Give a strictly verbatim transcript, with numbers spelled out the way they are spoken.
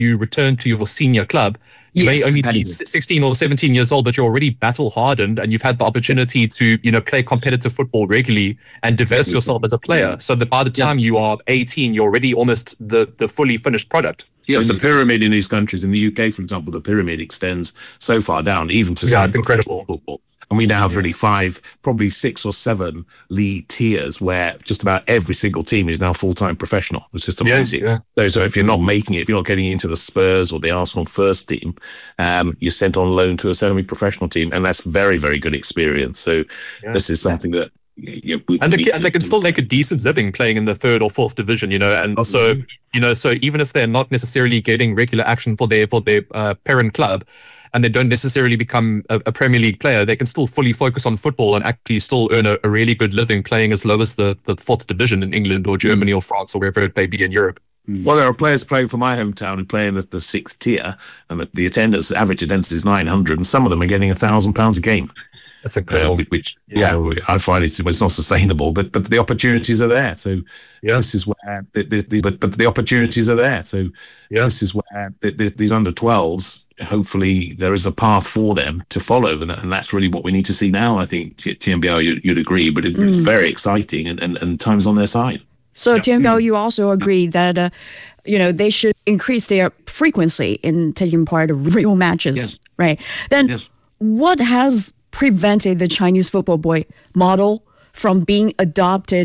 you return to your senior club, you Yes, may only be exactly. sixteen or seventeen years old, but you're already battle hardened and you've had the opportunity to, you know, play competitive football regularly and diverse yourself as a player. So that by the time Yes. you are eighteen, you're already almost the, the fully finished product. Yes, the pyramid in these countries, in the U K, for example, the pyramid extends so far down, even to Yeah, some incredible. football. And we now have really five, probably six or seven league tiers where just about every single team is now full-time professional. It's just amazing. Yeah, So, so if you're not making it, if you're not getting into the Spurs or the Arsenal first team, um, you're sent on loan to a semi-professional team, and that's very, very good experience. So Yeah. this is something that you know, we And they, need can- to- they can still make a decent living playing in the third or fourth division, you know, and so, you know, so even if they're not necessarily getting regular action for their for their uh, parent club, and they don't necessarily become a, a Premier League player, they can still fully focus on football and actually still earn a, a really good living playing as low as the, the fourth division in England or Germany or France or wherever it may be in Europe. Well, there are players playing for my hometown who play in the, the sixth tier, and the, the attendance, average attendance is nine hundred, and some of them are getting a thousand pounds a game. That's incredible. Uh, which, yeah, I find it's, it's not sustainable, but but the opportunities are there. So Yeah. this is where the, the, the, but but the opportunities are there. So Yeah. this is where the, the, these under twelves, hopefully there is a path for them to follow, and, and that's really what we need to see now. I think T M B R, you'd, you'd agree, but it, it's very exciting, and, and and time's on their side. So, Tim, you also agree that, uh, you know, they should increase their frequency in taking part of real matches, Yes. right? Then Yes. what has prevented the Chinese football boy model from being adopted